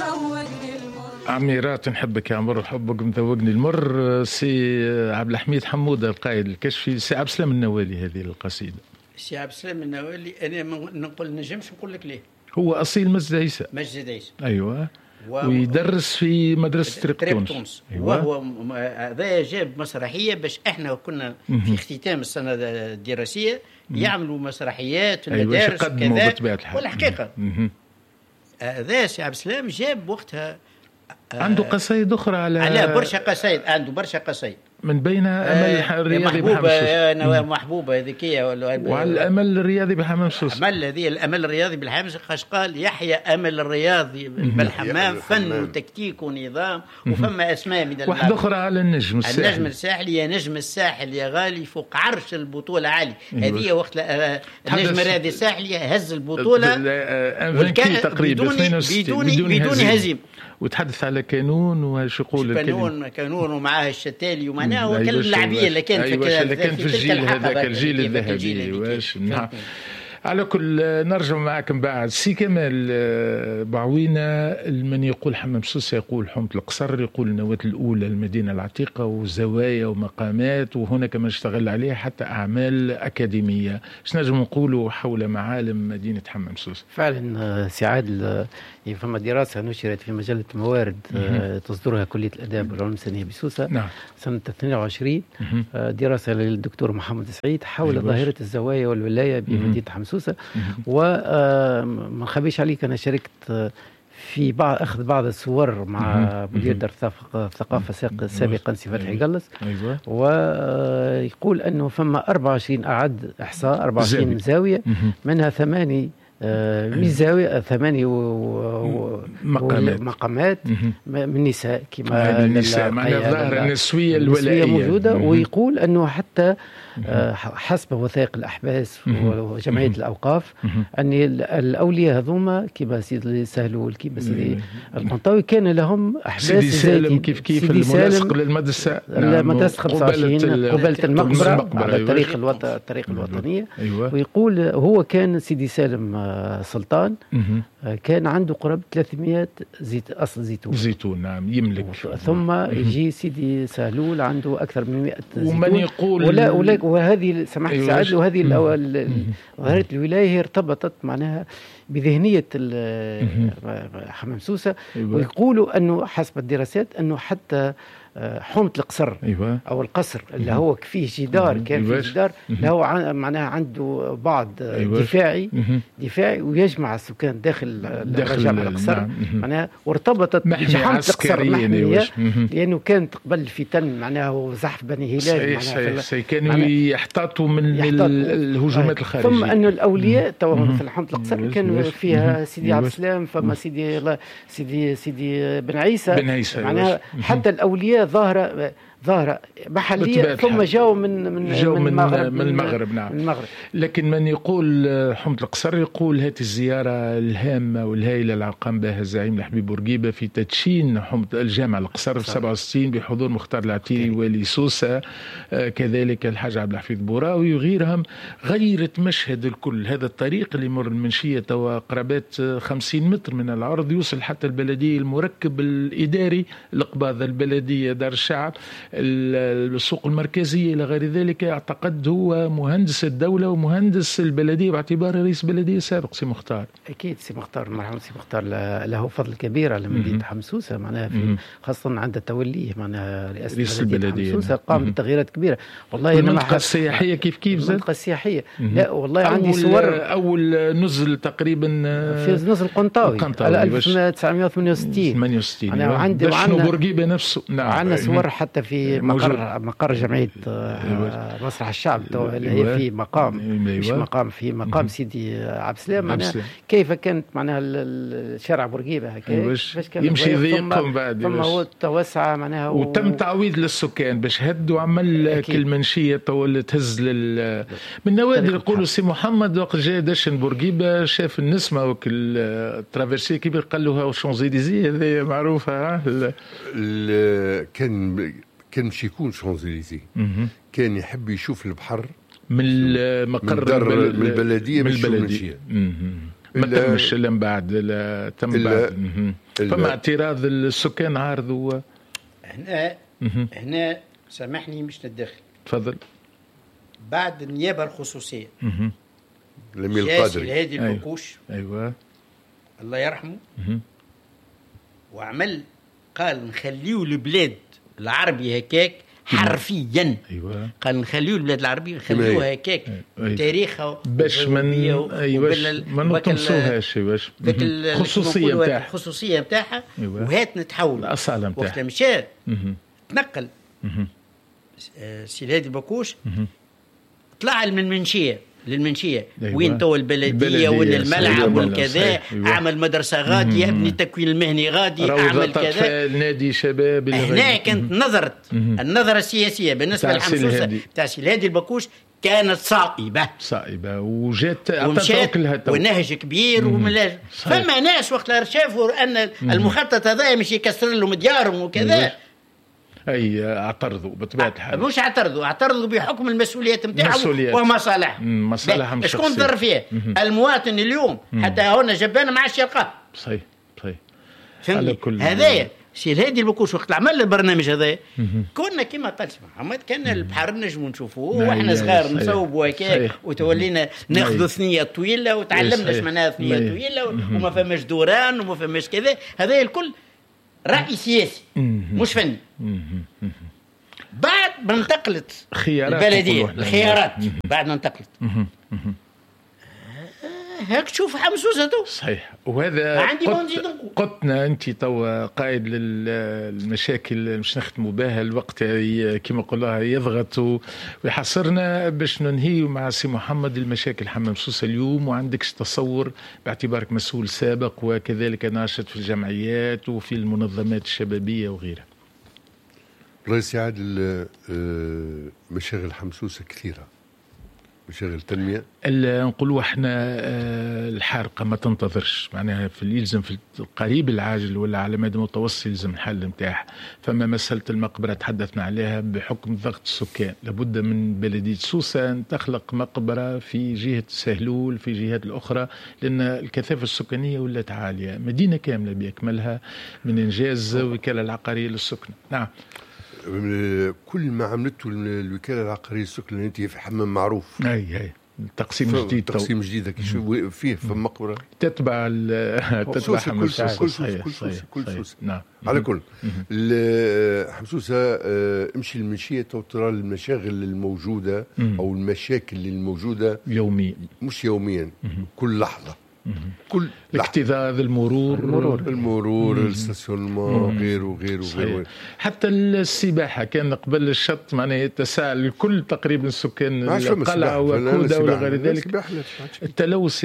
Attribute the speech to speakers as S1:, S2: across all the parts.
S1: عميرات نحبك يا عمر، حبك مذوقني المر. سي عبد الحميد حمودة القائد الكشفي. سي عبد السلام النوالي هذه القصيدة.
S2: سي عبد السلام النوالي انا نقول نجمش نقول لك ليه.
S1: هو اصيل مسجد عيسى.
S2: مسجد عيسى
S1: ايوه. ويدرس في مدرسة طريق تونس.
S2: أيوة. وهو هذا جاب مسرحية باش احنا كنا في اختتام السنة الدراسية يعملوا مسرحيات في المدارس كذا. والحقيقة هذا سي عبد السلام جاب وقتها
S1: عنده قصايد أخرى على
S2: برشا قصايد. عنده برشا قصايد من
S1: بينها أمل الرياضي
S2: محبوبة محبوبة ذكية
S1: وعلى الأمل الرياضي بحمام سوس.
S2: الأمل الرياضي بالحمام سوس قال يحيى أمل الرياضي بالحمام فن وتكتيك ونظام وفما أسماء من
S1: واحد أخرى على النجم الساحلي.
S2: النجم الساحلي يا نجم الساحل يا غالي فوق عرش البطولة عالي. هذه وقت النجم الرياضي الساحلي هز البطولة
S1: تقريبا
S2: بدون هزيمة.
S1: وتحدث على كانون وش يقول
S2: كانون ومعاه الشتالي ومعناه هو كلمة اللاعبية اللي كان
S1: في الجيل هذاك الجيل الذهبي. واش نعم. على كل نرجع معكم بعد. سي كمال بعوينة، من يقول حمام سوسة يقول حومة القصر، يقول النواة الأولى المدينة العتيقة وزوايا ومقامات، وهناك من اشتغل عليها حتى أعمال أكاديمية. ايش نجم نقولوا حول معالم مدينة حمام سوسة؟
S3: فعلا سي عادل فما دراسة نشرت في مجلة موارد تصدرها كلية الآداب والعلوم الإنسانية بسوسة.
S1: نعم.
S3: سنة 22. دراسة للدكتور محمد سعيد حول ظاهرة الزوايا والولاية بمدينة حمام سوسة. وما نخبيش عليك أنا شاركت في أخذ بعض الصور مع مدير دار الثقافة سابقا سي فتحي قلص. ويقول أنه فما 24 أعد إحصاء 24 زاوية منها 8 مش زاوية 8 مقامات من نساء كما
S1: النساء معناها الظاهرة النسوية الولائية
S3: موجودة. ويقول أنه حتى حسب وثائق الأحباس وجمعية الأوقاف أن الأولياء هذوما كما سيدي سهلول كما سيدي القنطاوي كان لهم أحباس
S1: سيدي سالم كيف الملاصق للمدرسة
S3: مدرسة 25 قبالة المقبرة على الطريق الوطنية. ويقول هو كان سيدي سالم سلطان كان عنده قرابة 300 أصل زيتون.
S1: نعم يملك.
S3: ثم يجي سيدي سهلول عنده أكثر من 100 زيتون.
S1: ومن يقول
S3: وهذه سمحت سعد وهذه ظاهرة الولاية هي ارتبطت معناها بذهنية حمام سوسة. ويقولوا أنه حسب الدراسات أنه حتى حومة القصر أو القصر اللي هو فيه جدار كان فيه جدار اللي هو معناها عنده بعض دفاعي ويجمع السكان داخل جامع القصر معناها وارتبطت بحومة القصر محمية لأنه كانت قبل الفتن معناها وزحف بني هلال
S1: كانوا يحتاطوا من الهجومات الخارجية.
S3: ثم أنه الأولياء في حومة القصر كانوا فيها سيدي عبد السلام فما سيدي بن عيسى معناها حتى الأولياء ظاهرة محلية ثم جاءوا من
S1: المغرب. نعم.
S3: المغرب.
S1: لكن من يقول حومة القصر يقول هذه الزيارة الهامة والهائلة اللي قام بها الزعيم الحبيب بورقيبة في تدشين حومة الجامع القصر في 67 بحضور مختار العتيري والي سوسة كذلك الحاج عبد الحفيظ بوراوي وغيرهم، غيرت مشهد الكل. هذا الطريق اللي يمر المنشية وقرابات 50 متر من العرض يوصل حتى البلدية، المركب الإداري القباضة البلدية دار الشعب السوق المركزية إلى غير ذلك. اعتقد هو مهندس الدولة ومهندس البلدية باعتباره رئيس بلدية سابق. سي مختار
S3: أكيد سي مختار مرحبا. سي مختار له فضل كبير على مدينة حمام سوسة معناها في خاصة عند توليه معناها رئاسة البلدية حمام سوسة قام بتغييرات كبيرة. والله
S1: المنطقة السياحية كيف
S3: المنطقة السياحية لا والله عندي صور
S1: أول نزل تقريبا
S3: في نزل قنطاوي 1968
S1: أنا عندي بورقيبة نفسه. نعم.
S3: عندنا صور حتى في مقر جمعية مسرح الشعب اللي هي في مقام مش مقام في مقام سيدي عبد السلام كيف كانت معناها الشارع بورقيبة
S1: باش يمشي ضيقهم بعد
S3: ثم هو توسع معناها
S1: وتم تعويض للسكان باش هدوا عمل كل منشية طول تهز من نوادر يقولوا سي محمد وقت جاء دشن بورقيبة شاف النسمة وكل ترافيرسي كيف قالوها وشونزيليزي هذه معروفة.
S4: كان مش يكون شونزليزي كان يحب يشوف البحر
S1: من المقر
S4: من البلدية
S1: ما تمش الا من بعد تم بعد فما اعتراض السكان عارضوا
S2: هنا سامحني مش نتدخل.
S1: تفضل.
S2: بعد النيابه الخصوصيه
S4: الامير القادري
S2: هادي البكوش
S1: ايوه
S2: الله يرحمه وعمل قال نخليو البلاد العربي هكاك حرفيا.
S1: ايوه
S2: قال نخليو البلاد العربيه نخليوها هكاك تاريخها
S1: باش ما نطمسوهاش باش
S2: الخصوصيه نتاعها وهات نتحول
S1: الاصاله نتاعها.
S2: وقت مشى تنقل سي هادي البكوش طلع من المنشيه للمنشيه. أيوة. وين تو البلديه وين الملعب والكذا. أيوة. اعمل مدرسه غاديه ابني التكوين المهني غادي اعمل كذا
S1: نادي شباب.
S2: هنا كانت النظره السياسيه بالنسبه للحمصوصه تاع سي هادي البكوش كانت صائبه
S1: وجات
S2: ونهج كبير وملاج. فما ناس وقت شافوا ان المخطط هذا مش يكسر لهم ديارهم وكذا
S1: اي اعترضوا بطبيعه الحال.
S2: مش اعترضوا بحكم المسؤوليات نتاعهم ومصالحهم. شكون ضر فيها؟ المواطن اليوم حتى هنا جبانه ما عادش يلقاه.
S1: صحيح
S2: هذايا سي هادي البكوش وقت عمل البرنامج هذا كنا كما قال محمد كان البحر نجموا نشوفوه واحنا صغار نصوبوا هكاك وتولينا ناخذوا ثنيه طويله وتعلمنا اش معناها ثنيه طويله وما فماش دوران وما فماش كذا. هذا الكل رأي سياسي مش فني. بعد ما انتقلت البلديه الخيارات بعد ما انتقلت هيك تشوف حمسوسته.
S1: صحيح. وهذا قلتنا انت توا قائد للمشاكل مش نختموا بها الوقت كما قلنا يضغط ويحصرنا باش ننهيوا مع سي محمد المشاكل حمام سوسة اليوم. وعندكش تصور باعتبارك مسؤول سابق وكذلك ناشط في الجمعيات وفي المنظمات الشبابية وغيرها.
S4: رئيس عادل مشاغل حمسوسة كثيرة مشاغل تنمية.
S1: نقولوا احنا الحارقة ما تنتظرش معناها يلزم في القريب العاجل ولا على مدى متوسط يلزم الحل نتاعها. فما مسألة المقبرة تحدثنا عليها بحكم ضغط السكان لابد من بلدية سوسة أن تخلق مقبرة في جهة سهلول في جهات الأخرى لأن الكثافة السكانية ولات عالية. مدينة كاملة بيكملها من إنجاز وكالة العقارية للسكنة. نعم
S4: كل ما عملته الوكالة العقارية للسكنة أنت في حمام معروف.
S1: أي تقسيم جديد.
S4: تقسيم جديد فيه في المقبرة
S1: تتبع
S4: كل سوسة. نعم. على كل حمسوسة امشي المنشية ترى المشاغل الموجودة أو المشاكل الموجودة
S1: يوميا
S4: مش يوميا كل لحظة. كل
S1: الاكتظاظ
S4: المرور الستاسيونمون غيره
S1: حتى السباحه كان قبل الشط معناها يتساءل الكل تقريبا سكان القلعه وكودا ولا غير ذلك. التلوث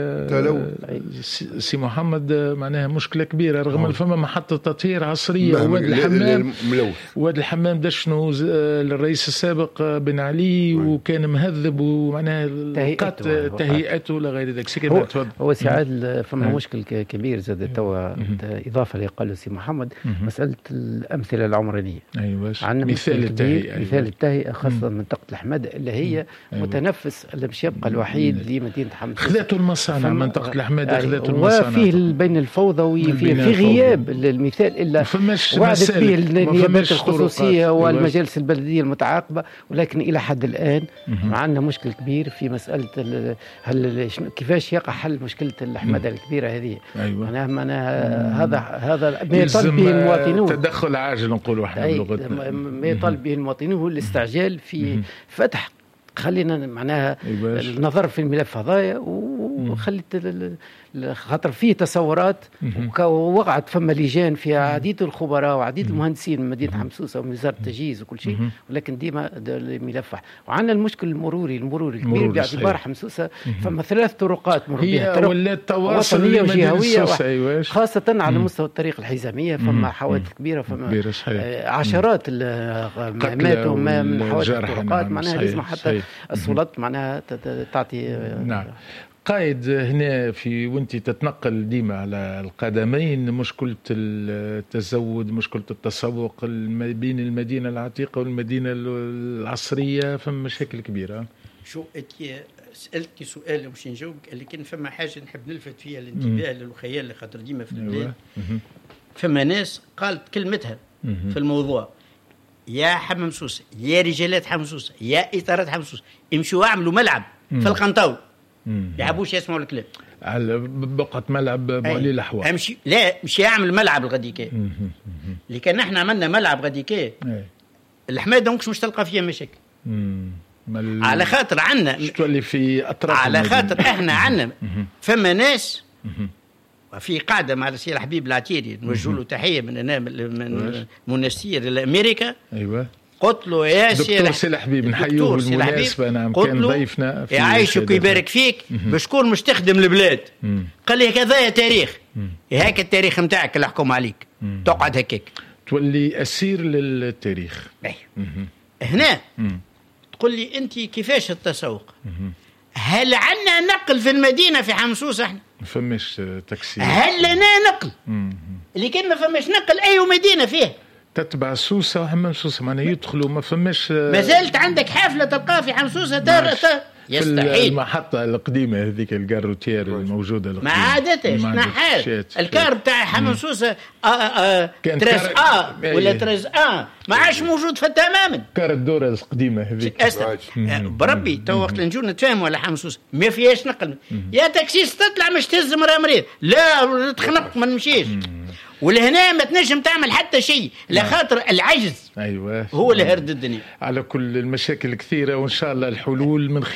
S1: سي محمد معناها مشكله كبيره رغم فما محطه تطهير عصريه. واد الحمام دشنو الرئيس السابق بن علي وكان مهذب ومعناها تهيئته ولا غير ذلك.
S3: هو سعاد فما مشكل كبير زاد توا إضافة اللي قاله سي محمد مسألة الأمثلة العمرانية.
S1: أيوة.
S3: عندنا مثال التهيئة. مثال التهيئة خاصة منطقة الحمادة اللي هي متنفس اللي مش يبقى الوحيد لمدينة حمص.
S1: خذته المصانع منطقة الحمادة خذته المصانع.
S3: وفيه بين الفوضى في غياب المثال إلا وعدت به النيابات الخصوصية والمجالس البلدية المتعاقبة ولكن إلى حد الآن عندنا مشكل كبير في مسألة كيفاش يقع حل مشكلة الحمادة الكبيرة هذه.
S1: أيوة.
S3: معناها هذا ما يطالب به المواطنون
S1: تدخل عاجل نقولوا احنا بلغتنا.
S3: ما يطالب به المواطنون هو الاستعجال في فتح خلينا معناها النظر في الملف هذايا وخليت خاطر فيه تصورات ووقعت فما لجان فيها عديد الخبراء وعديد المهندسين من مدينة حمصوصة ومن وزارة التجهيز وكل شيء ولكن ديما الملف. وعندنا المشكل المروري الكبير باعتبار حمصوصة فما 3 طرقات مرور بها وطنية وجهوية خاصة على مستوى الطريق الحزامية فما حوادث كبيرة فما عشرات ماتوا من حوادث الطرقات معناها لازم حتى السلطات معناها تعطي.
S1: نعم. قائد هنا وانت تتنقل ديما على القدمين مشكلة التزود مشكلة التسوق بين المدينة العتيقة والمدينة العصرية فما مشاكل كبيرة.
S2: شو سألتني سؤال مش نجاوبك لكن فما حاجة نحب نلفت فيها الانتباه للخيال اللي خاطر ديما في البلاد فما ناس قالت كلمتها في الموضوع: يا حمام سوسه، يا رجالات حمام سوسه، يا اطارات حمام سوسه، امشوا اعملوا ملعب في القنطاوي. يحبوش يسمعوا الكلام
S1: على بقعة ملعب معلي الأحوال.
S2: امشي، لا مش يعمل ملعب الغديكي. اللي كان احنا عملنا ملعب غديكي الحماده مش تلقى فيها مشاكل. على خاطر عنا
S1: تولي في أطراف
S2: على خاطر احنا عنا فما ناس. في قاعده مع السي الحبيب العتيري نوجه له تحيه من منسير لامريكا.
S1: ايوه
S2: قلت له يا
S1: دكتور سي الحبيب نحيوه بالمناسبه. نعم كان ضيفنا
S2: في يعيشك ويبارك فيك بشكون مش تخدم البلاد. قال لي كذا تاريخ هيك التاريخ نتاعك اللي حكم عليك تقعد هكاك
S1: تولي اسير للتاريخ.
S2: هنا تقول لي انت كيفاش التسوق؟ هل عنا نقل في المدينه في حمصوص؟ احنا
S1: ما فماش تاكسي.
S2: هل لنا نقل؟ اللي كان ما فماش نقل اي مدينه فيها
S1: تتبع سوسه وحمام سوسه معناها يدخلوا ما فماش.
S2: ما زالت عندك حافله تلقاها في حمصوصه يستحيل.
S1: في المحطه القديمه هذيك الكاروتير الموجوده
S2: ما عادتش نحال الكار بتاع حمام سوسه تريز ولا تريز ما عادش موجود في تماما.
S1: كار الدوره القديمه هذيك
S2: بربي تو وقت نجو نتفاهموا على حمام سوسه ما فيهاش نقل. يا تاكسيس تطلع مش تهز مريض لا تخنق ما نمشيش. ولهنا ما تنجم تعمل حتى شيء لخاطر العجز.
S1: ايوه
S2: هو اللي هرد الدنيا.
S1: على كل المشاكل كثيره وان شاء الله الحلول من